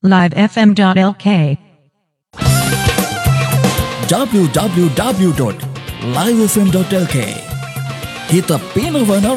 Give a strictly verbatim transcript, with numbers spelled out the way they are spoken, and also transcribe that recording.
live f m dot l k w w w dot live f m dot l k. Kita pinarwana